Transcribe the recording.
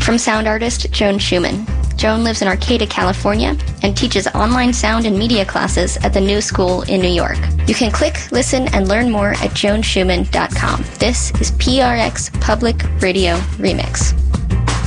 from sound artist Joan Schumann. Joan lives in Arcata, California, and teaches online sound and media classes at the New School in New York. You can click, listen, and learn more at joanschumann.com. This is PRX Public Radio Remix.